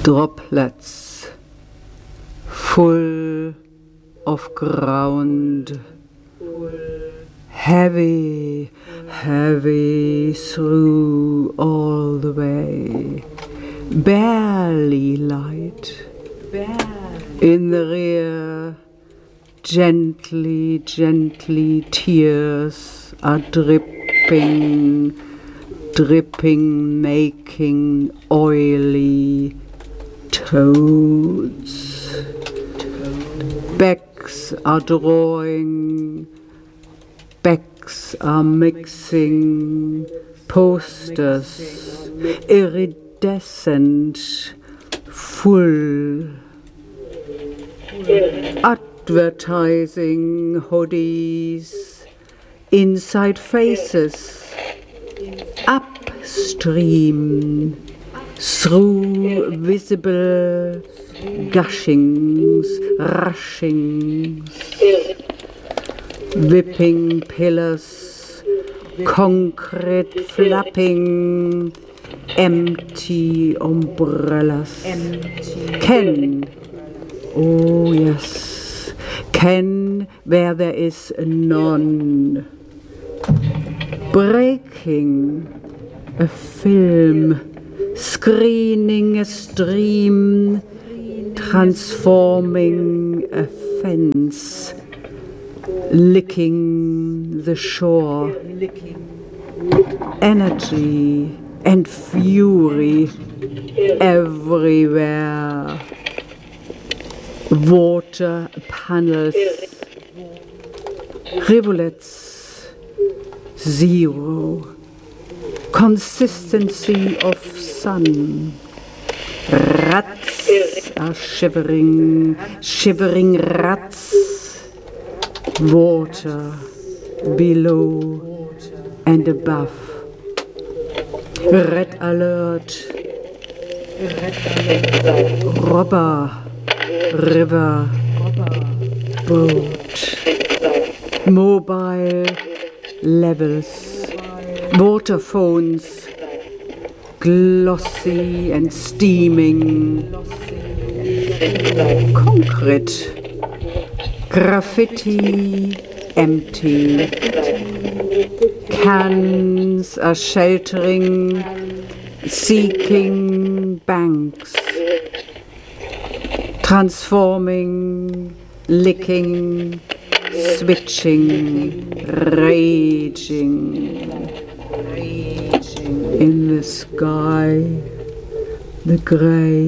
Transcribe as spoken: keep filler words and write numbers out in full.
droplets full of ground, heavy, heavy through all the way, barely light. In the rear, gently, gently tears are dripping, dripping, making oily toads. Backs are drawing, backs are mixing, posters, iridescent, full, advertising hoodies, inside faces, upstream, through visible gushings, rushings, whipping pillars, concrete flapping, empty umbrellas. Ken, oh yes, Ken where there is none. Breaking a film, screening a stream, transforming a fence, licking the shore. Energy and fury everywhere. Water panels, rivulets, zero. Consistency of sun. Rats are shivering, shivering rats. Water below and above. Red alert. Robber, river, boat. Mobile levels. Water phones, glossy and steaming. Concrete, graffiti, empty. Cans are sheltering, seeking banks. Transforming, licking, switching, raging. In the sky, the grey